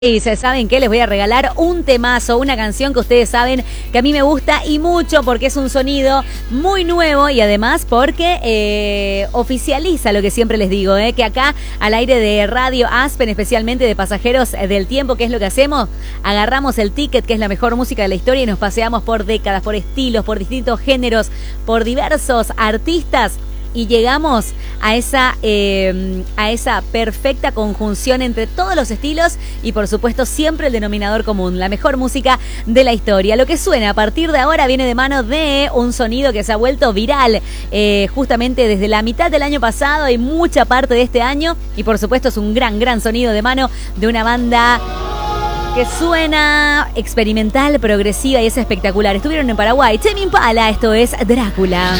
Y ¿saben qué? Les voy a regalar un temazo, una canción que ustedes saben que a mí me gusta y mucho porque es un sonido muy nuevo y además porque oficializa lo que siempre les digo, que acá al aire de Radio Aspen, especialmente de Pasajeros del Tiempo, ¿qué es lo que hacemos? Agarramos el ticket, que es la mejor música de la historia, y nos paseamos por décadas, por estilos, por distintos géneros, por diversos artistas. Y llegamos a esa perfecta conjunción entre todos los estilos y, por supuesto, siempre el denominador común, la mejor música de la historia. Lo que suena a partir de ahora viene de mano de un sonido que se ha vuelto viral justamente desde la mitad del año pasado y mucha parte de este año. Y, por supuesto, es un gran sonido de mano de una banda que suena experimental, progresiva y es espectacular. Estuvieron en Paraguay. Tame Impala, esto es Drácula.